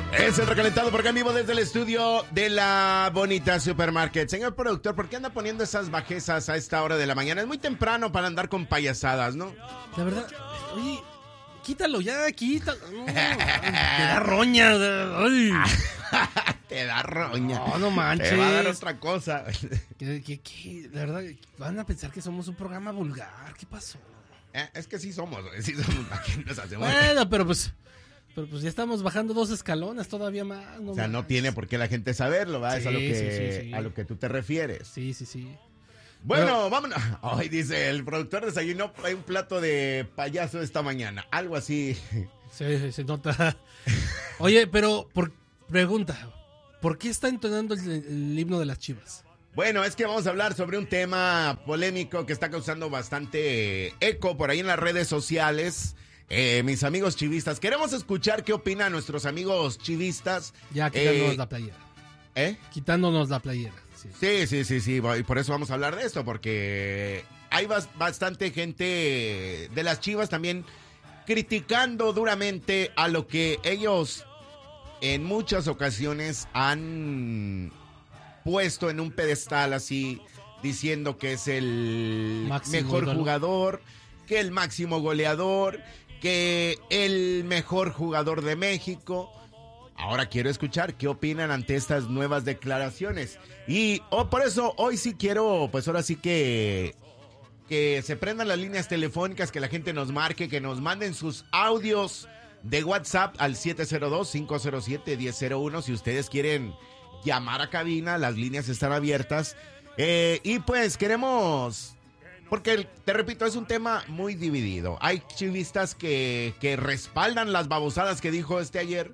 Es el recalentado porque en vivo desde el estudio de la Bonita Supermarket. Señor productor, ¿por qué anda poniendo esas bajezas a esta hora de la mañana? Es muy temprano para andar con payasadas, ¿no? La verdad, oye, quítalo ya, quítalo. No, te da roña. Ay. Te da roña. No manches. Te va a dar otra cosa. La verdad, van a pensar que somos un programa vulgar. ¿Qué pasó? Es que sí somos, ¿para qué nos hacemos? Bueno, pero pues ya estamos bajando 2 escalones, todavía más. O sea, no tiene por qué la gente saberlo, ¿verdad? Sí, es a lo que tú te refieres. Sí. Bueno, Pero vámonos. Hoy dice, el productor desayunó un plato de payaso esta mañana. Algo así. Se nota. Oye, pero pregunta, ¿por qué está entonando el himno de las Chivas? Bueno, es que vamos a hablar sobre un tema polémico que está causando bastante eco por ahí en las redes sociales. Mis amigos chivistas, queremos escuchar qué opinan nuestros amigos chivistas. Ya quitándonos la playera. Quitándonos la playera. Sí, y por eso vamos a hablar de esto, porque hay bastante gente de las Chivas también criticando duramente a lo que ellos en muchas ocasiones han puesto en un pedestal así, diciendo que es el mejor jugador, que el máximo goleador, que el mejor jugador de México. Ahora quiero escuchar qué opinan ante estas nuevas declaraciones. Y por eso hoy sí quiero, pues ahora sí que se prendan las líneas telefónicas, que la gente nos marque, que nos manden sus audios de WhatsApp al 702-507-1001. Si ustedes quieren llamar a cabina, las líneas están abiertas. Y pues queremos... Porque, te repito, es un tema muy dividido. Hay chivistas que respaldan las babosadas que dijo ayer.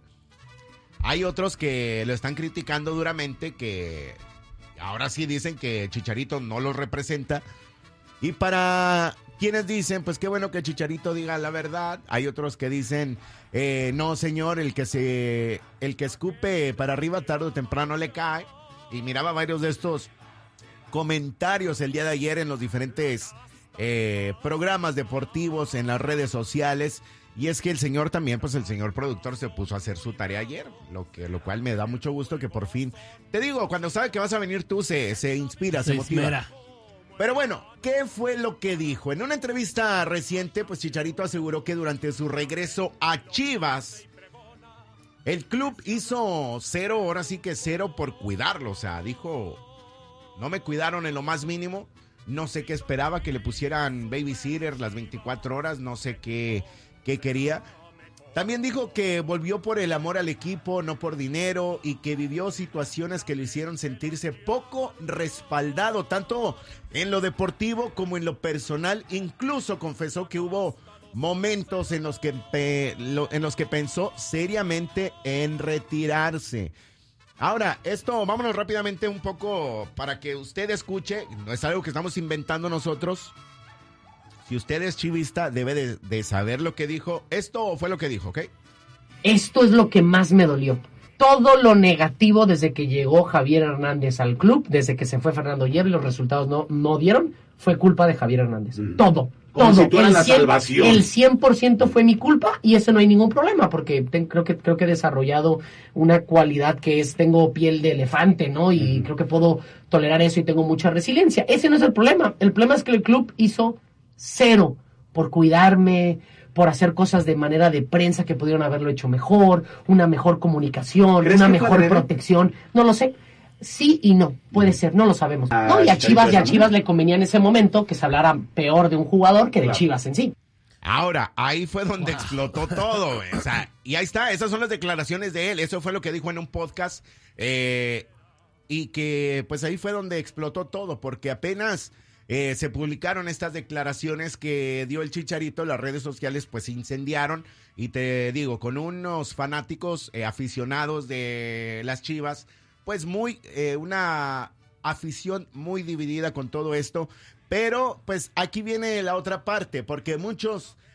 Hay otros que lo están criticando duramente, que ahora sí dicen que Chicharito no los representa. Y para quienes dicen, pues qué bueno que Chicharito diga la verdad. Hay otros que dicen, no señor, el que escupe para arriba tarde o temprano le cae. Y miraba varios de estos comentarios el día de ayer en los diferentes programas deportivos, en las redes sociales. Y es que el señor también, pues el señor productor se puso a hacer su tarea ayer, lo cual me da mucho gusto que por fin, te digo, cuando sabe que vas a venir tú se inspira, se motiva. Esmera. Pero bueno, ¿qué fue lo que dijo? En una entrevista reciente, pues Chicharito aseguró que durante su regreso a Chivas, el club hizo cero, ahora sí que cero por cuidarlo. O sea, dijo, no me cuidaron en lo más mínimo, no sé qué esperaba, que le pusieran babysitter las 24 horas, no sé qué quería. También dijo que volvió por el amor al equipo, no por dinero, y que vivió situaciones que le hicieron sentirse poco respaldado, tanto en lo deportivo como en lo personal. Incluso confesó que hubo momentos en los que pensó seriamente en retirarse. Ahora, vámonos rápidamente un poco para que usted escuche, no es algo que estamos inventando nosotros. Si usted es chivista, debe de saber lo que dijo. Esto fue lo que dijo, ¿ok? Esto es lo que más me dolió. Todo lo negativo desde que llegó Javier Hernández al club, desde que se fue Fernando Hierro y los resultados no dieron, fue culpa de Javier Hernández. Todo. Si tú eras la salvación. El 100% fue mi culpa y ese no hay ningún problema porque creo que he desarrollado una cualidad que es, tengo piel de elefante, ¿no? Y creo que puedo tolerar eso y tengo mucha resiliencia. Ese no es el problema. El problema es que el club hizo cero por cuidarme, por hacer cosas de manera de prensa que pudieron haberlo hecho mejor, una mejor comunicación, una mejor protección. No lo sé. Sí y no, puede ser, no lo sabemos. No, y a Chivas le convenía en ese momento que se hablara peor de un jugador que de Chivas en sí. Ahora, ahí fue donde explotó todo, o sea, y ahí está, esas son las declaraciones de él, eso fue lo que dijo en un podcast, y que pues ahí fue donde explotó todo, porque apenas se publicaron estas declaraciones que dio el Chicharito, las redes sociales pues se incendiaron, y te digo, con unos fanáticos aficionados de las Chivas, pues una afición muy dividida con todo esto. Pero pues aquí viene la otra parte, porque muchos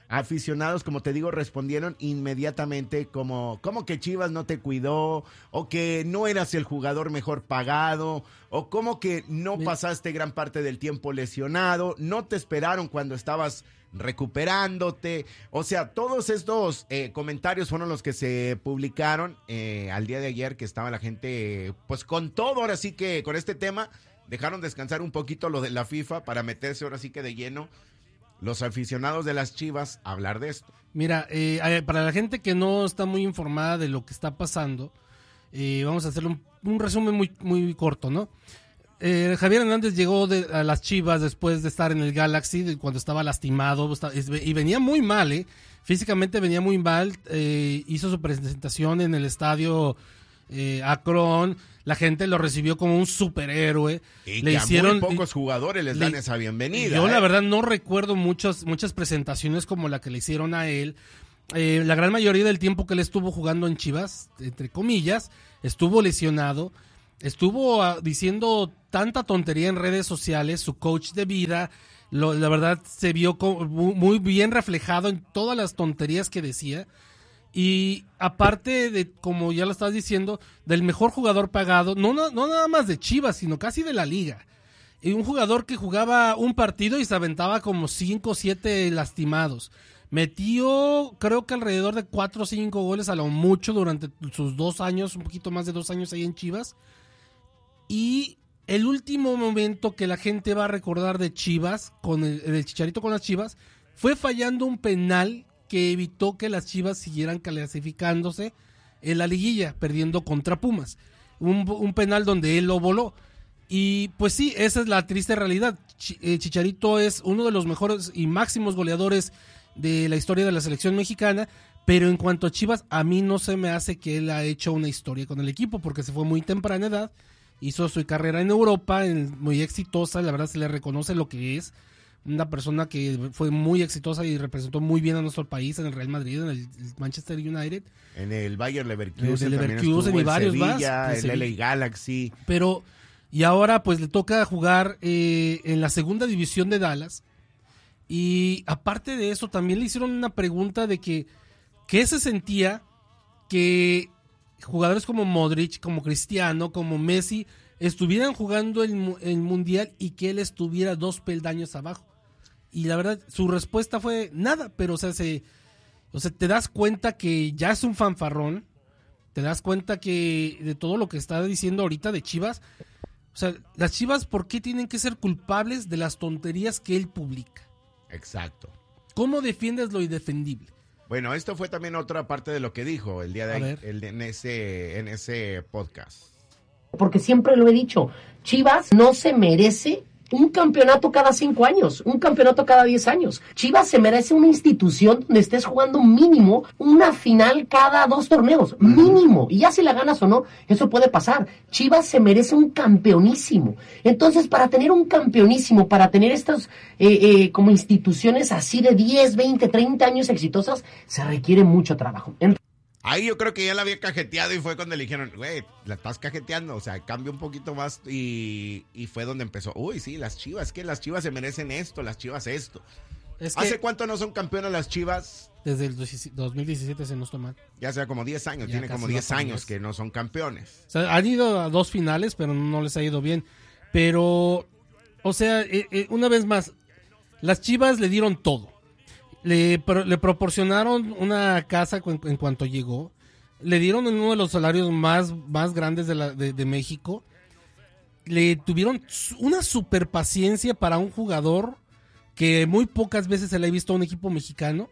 aficionados, como te digo, respondieron inmediatamente como que Chivas no te cuidó, o que no eras el jugador mejor pagado, o como que no pasaste gran parte del tiempo lesionado, no te esperaron cuando estabas recuperándote. O sea, todos estos comentarios fueron los que se publicaron al día de ayer, que estaba la gente pues con todo, ahora sí que con este tema. Dejaron descansar un poquito lo de la FIFA para meterse ahora sí que de lleno los aficionados de las Chivas a hablar de esto. Mira, para la gente que no está muy informada de lo que está pasando, vamos a hacer un resumen muy, muy corto, ¿no? Javier Hernández llegó a las Chivas después de estar en el Galaxy, cuando estaba lastimado, y venía muy mal, físicamente venía muy mal. Hizo su presentación en el estadio Akron, la gente lo recibió como un superhéroe. Y le hicieron, muy pocos jugadores les dan esa bienvenida. Yo la verdad no recuerdo muchas presentaciones como la que le hicieron a él. La gran mayoría del tiempo que él estuvo jugando en Chivas, entre comillas, estuvo lesionado. Estuvo diciendo tanta tontería en redes sociales, su coach de vida, la verdad se vio muy bien reflejado en todas las tonterías que decía. Y aparte de, como ya lo estás diciendo, del mejor jugador pagado, no nada más de Chivas, sino casi de la liga. Y un jugador que jugaba un partido y se aventaba como 5 o 7 lastimados. Metió, creo que alrededor de 4 o 5 goles a lo mucho durante sus 2 años, un poquito más de 2 años ahí en Chivas. Y el último momento que la gente va a recordar de Chivas, con el Chicharito con las Chivas, fue fallando un penal que evitó que las Chivas siguieran clasificándose en la liguilla, perdiendo contra Pumas. Un penal donde él lo voló. Y pues sí, esa es la triste realidad. Chicharito es uno de los mejores y máximos goleadores de la historia de la selección mexicana, pero en cuanto a Chivas, a mí no se me hace que él ha hecho una historia con el equipo, porque se fue muy temprana edad. Hizo su carrera en Europa, muy exitosa, la verdad se le reconoce lo que es. Una persona que fue muy exitosa y representó muy bien a nuestro país en el Real Madrid, en el Manchester United. En el Bayer Leverkusen, y varios Sevilla, más. El LA Galaxy. Pero, y ahora pues le toca jugar en la segunda división de Dallas. Y aparte de eso, también le hicieron una pregunta de que ¿qué se sentía que jugadores como Modric, como Cristiano, como Messi estuvieran jugando el Mundial y que él estuviera 2 peldaños abajo? Y la verdad, su respuesta fue nada, pero o sea, te das cuenta que ya es un fanfarrón, te das cuenta que de todo lo que está diciendo ahorita de Chivas, o sea, las Chivas, ¿por qué tienen que ser culpables de las tonterías que él publica? Exacto. ¿Cómo defiendes lo indefendible? Bueno, esto fue también otra parte de lo que dijo el día de ayer en ese podcast. Porque siempre lo he dicho, Chivas no se merece un campeonato cada 5 años, un campeonato cada 10 años. Chivas se merece una institución donde estés jugando mínimo una final cada 2 torneos, mínimo. Y ya si la ganas o no, eso puede pasar. Chivas se merece un campeonísimo. Entonces, para tener un campeonísimo, para tener estas como instituciones así de 10, 20, 30 años exitosas, se requiere mucho trabajo. Ahí yo creo que ya la había cajeteado y fue cuando le dijeron, güey, la estás cajeteando, o sea, cambia un poquito más y fue donde empezó. Uy, sí, las Chivas, que las Chivas se merecen esto, las Chivas esto. ¿Hace cuánto no son campeonas las Chivas? Desde el 2017, se nos toma. Ya sea como 10 años, tiene como 10 años que no son campeones. O sea, han ido a 2 finales, pero no les ha ido bien. Pero, o sea, una vez más, las Chivas le dieron todo. Le proporcionaron una casa en cuanto llegó. Le dieron uno de los salarios más grandes de México. Le tuvieron una super paciencia para un jugador que muy pocas veces se le ha visto a un equipo mexicano.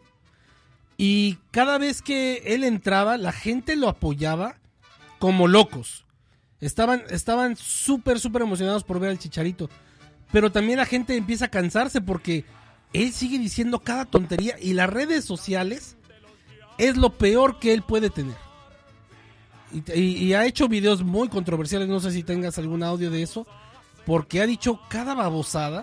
Y cada vez que él entraba, la gente lo apoyaba como locos. Estaban súper emocionados por ver al Chicharito. Pero también la gente empieza a cansarse porque él sigue diciendo cada tontería y las redes sociales es lo peor que él puede tener. Y ha hecho videos muy controversiales, no sé si tengas algún audio de eso, porque ha dicho cada babosada.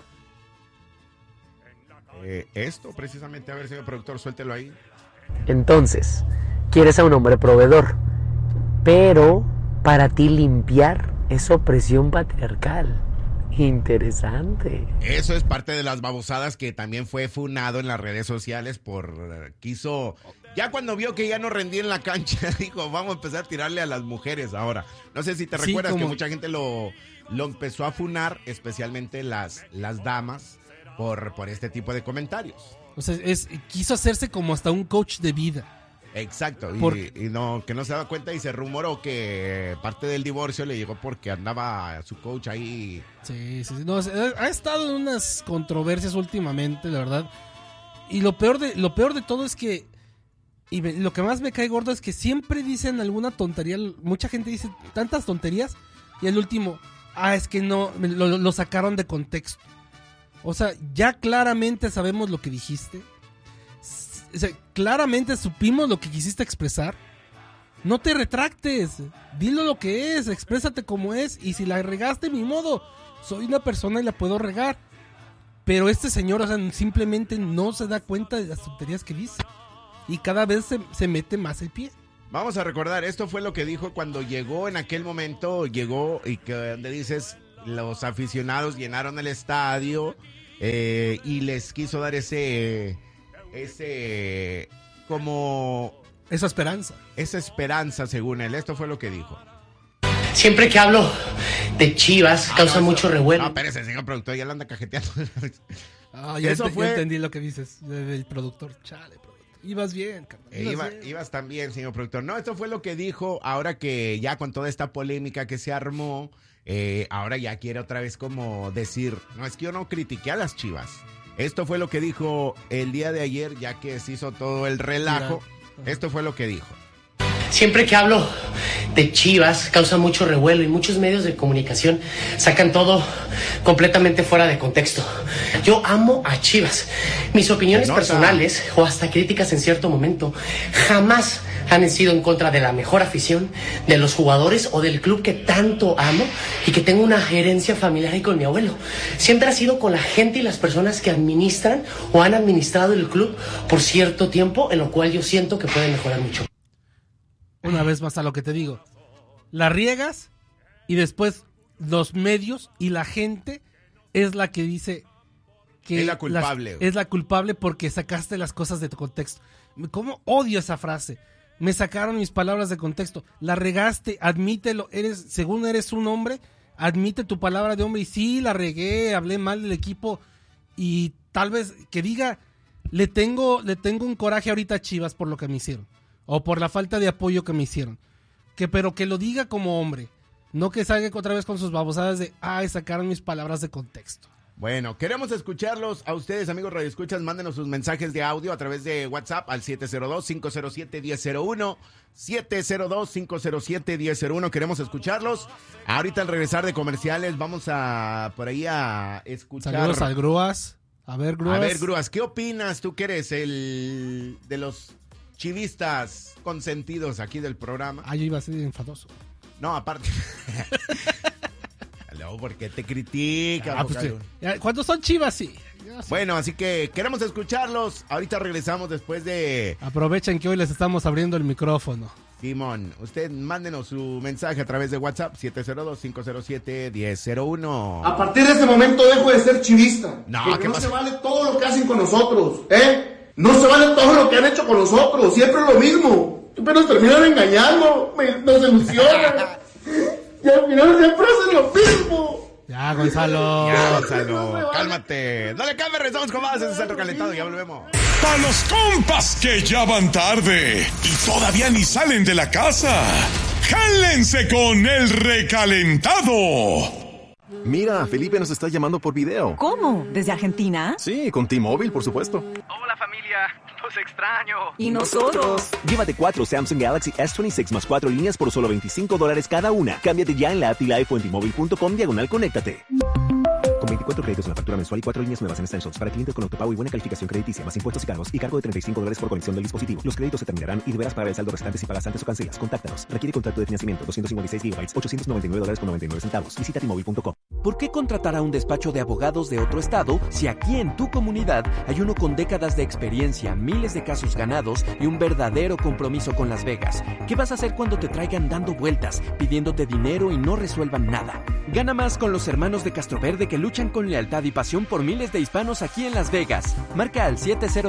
Esto precisamente, a ver, señor productor, suéltelo ahí. Entonces, quieres a un hombre proveedor, pero para ti limpiar es opresión patriarcal. Interesante. Eso es parte de las babosadas que también fue funado en las redes sociales quiso... Ya cuando vio que ya no rendía en la cancha, dijo, vamos a empezar a tirarle a las mujeres ahora. No sé si te recuerdas que mucha gente lo empezó a funar, especialmente las damas, por este tipo de comentarios. O sea, quiso hacerse como hasta un coach de vida. Exacto, y no, que no se daba cuenta y se rumoró que parte del divorcio le llegó porque andaba su coach ahí. Sí. No, ha estado en unas controversias últimamente, la verdad. Y lo peor de todo es que, y lo que más me cae gordo es que siempre dicen alguna tontería. Mucha gente dice tantas tonterías y el último, es que no, lo sacaron de contexto. O sea, ya claramente sabemos lo que dijiste. O sea, claramente supimos lo que quisiste expresar. No te retractes. Dilo lo que es, exprésate como es. Y si la regaste, ni modo. Soy una persona y la puedo regar. Pero este señor, o sea, simplemente no se da cuenta de las tonterías que dice. Y cada vez se mete más el pie. Vamos a recordar, esto fue lo que dijo cuando llegó en aquel momento. Llegó y que donde dices, los aficionados llenaron el estadio y les quiso dar como esa esperanza según él. Esto fue lo que dijo. Siempre que hablo de Chivas causa mucho revuelo. No, espérese, señor productor, ya lo anda cajeteando. Ya entendí lo que dices del productor. Chale, productor. Ibas bien, carnal. Ibas también, señor productor. No, esto fue lo que dijo ahora que ya con toda esta polémica que se armó, ahora ya quiere otra vez como decir, no, es que yo no critiqué a las Chivas. Esto fue lo que dijo el día de ayer, ya que se hizo todo el relajo. Esto fue lo que dijo. Siempre que hablo de Chivas causa mucho revuelo y muchos medios de comunicación sacan todo completamente fuera de contexto. Yo amo a Chivas. Mis opiniones personales o hasta críticas en cierto momento jamás han sido en contra de la mejor afición, de los jugadores o del club que tanto amo y que tengo una herencia familiar y con mi abuelo. Siempre ha sido con la gente y las personas que administran o han administrado el club por cierto tiempo, en lo cual yo siento que pueden mejorar mucho. Una vez más a lo que te digo, la riegas y después los medios y la gente es la que dice que es la culpable. Es la culpable porque sacaste las cosas de tu contexto. ¿Cómo odio esa frase? Me sacaron mis palabras de contexto. La regaste, admítelo. Según eres un hombre, admite tu palabra de hombre. Y sí, la regué, hablé mal del equipo. Y tal vez que diga, le tengo un coraje ahorita a Chivas por lo que me hicieron. O por la falta de apoyo que me hicieron. Pero que lo diga como hombre. No que salga otra vez con sus babosadas de, sacaron mis palabras de contexto. Bueno, queremos escucharlos a ustedes, amigos radioescuchas. Mándenos sus mensajes de audio a través de WhatsApp al 702-507-1001. 702-507-1001. Queremos escucharlos. Ahorita al regresar de comerciales vamos por ahí a escuchar. Saludos al Grúas. A ver, Grúas, ¿qué opinas? Tú que eres el de los chivistas consentidos aquí del programa. Yo iba a ser enfadoso. No, aparte. No, porque te critican. ¿Cuántos son Chivas? Sí. Bueno, así que queremos escucharlos. Ahorita regresamos después de... Aprovechen que hoy les estamos abriendo el micrófono. Simón, usted mándenos su mensaje a través de WhatsApp 702-507-1001. A partir de ese momento dejo de ser chivista. Porque no se vale todo lo que hacen con nosotros, No se vale todo lo que han hecho con nosotros. Siempre es lo mismo. Siempre nos terminan engañando. Nos ilusionan. Y al final siempre hacen lo mismo. Ya, Gonzalo. Cálmate. Dale, cambio, regresamos con más. Ese es el recalentado. Ya volvemos. Para los compas que ya van tarde y todavía ni salen de la casa, jálense con el recalentado. Mira, Felipe nos está llamando por video. ¿Cómo? ¿Desde Argentina? Sí, con T-Mobile, por supuesto. Hola, familia. Los extraño. ¿Y nosotros? Llévate 4 Samsung Galaxy S26 más 4 líneas por solo $25 cada una. Cámbiate ya en la app T-Life o en T-Mobile.com/conéctate. Con 24 créditos en la factura mensual y 4 líneas nuevas en Essentials para clientes con autopago y buena calificación crediticia, más impuestos y cargos y cargo de $35 por conexión del dispositivo. Los créditos se terminarán y deberás pagar el saldo restante si pagas antes o cancelas. Contáctanos. Requiere contrato de financiamiento 256 GB, $899.99. Visita T-Mobile.com. ¿Por qué contratar a un despacho de abogados de otro estado si aquí en tu comunidad hay uno con décadas de experiencia, miles de casos ganados y un verdadero compromiso con Las Vegas? ¿Qué vas a hacer cuando te traigan dando vueltas, pidiéndote dinero y no resuelvan nada? Gana más con los hermanos de Castroverde que luchan con lealtad y pasión por miles de hispanos aquí en Las Vegas. Marca al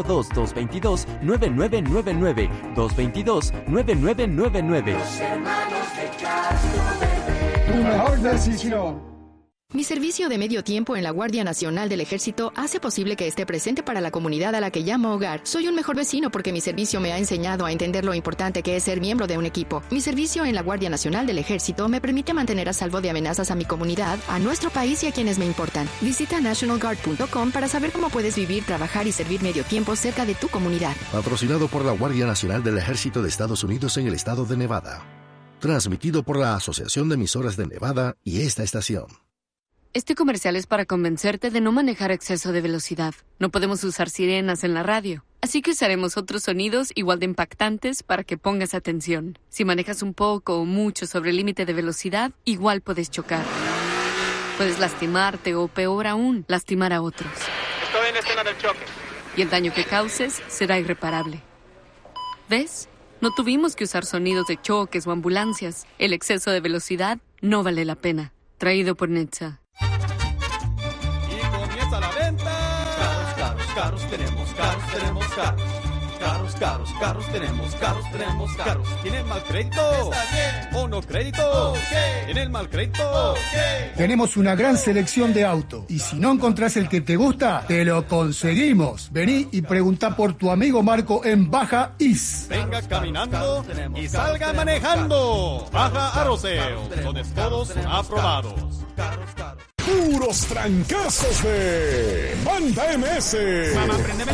702-222-9999, 222-9999. Los hermanos de Castroverde. Tu mejor decisión. Mi servicio de medio tiempo en la Guardia Nacional del Ejército hace posible que esté presente para la comunidad a la que llamo hogar. Soy un mejor vecino porque mi servicio me ha enseñado a entender lo importante que es ser miembro de un equipo. Mi servicio en la Guardia Nacional del Ejército me permite mantener a salvo de amenazas a mi comunidad, a nuestro país y a quienes me importan. Visita nationalguard.com para saber cómo puedes vivir, trabajar y servir medio tiempo cerca de tu comunidad. Patrocinado por la Guardia Nacional del Ejército de Estados Unidos en el estado de Nevada. Transmitido por la Asociación de Emisoras de Nevada y esta estación. Este comercial es para convencerte de no manejar a exceso de velocidad. No podemos usar sirenas en la radio, así que usaremos otros sonidos igual de impactantes para que pongas atención. Si manejas un poco o mucho sobre el límite de velocidad, igual puedes chocar. Puedes lastimarte o, peor aún, lastimar a otros. Estoy en la escena del choque. Y el daño que causes será irreparable. ¿Ves? No tuvimos que usar sonidos de choques o ambulancias. El exceso de velocidad no vale la pena. Traído por NHTSA. Y comienza la venta. Carros, tenemos carros. Carros, tenemos carros. ¿Tienen mal crédito? ¿O no crédito? ¿Tienen mal crédito? Tenemos una gran selección de autos. Y si no encontrás el que te gusta, te lo conseguimos. Vení y preguntá por tu amigo Marco en Baja Is. Venga caminando y salga manejando. Baja Arroceo, donde todos aprobados. Puros trancazos de Banda MS. Mamá, préndeme